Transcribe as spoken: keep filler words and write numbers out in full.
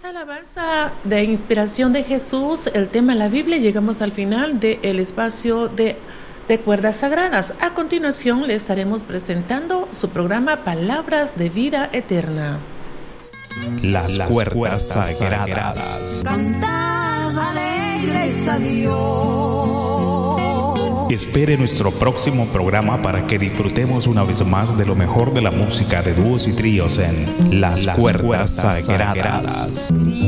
esta alabanza de inspiración de Jesús, el tema de la Biblia, llegamos al final del espacio de, de Cuerdas Sagradas. A continuación le estaremos presentando su programa Palabras de Vida Eterna. Las, Las cuerdas, cuerdas sagradas. sagradas. Cantad alegres a Dios. Espere nuestro próximo programa para que disfrutemos una vez más de lo mejor de la música de dúos y tríos en Las, Las cuerdas, cuerdas sagradas. sagradas.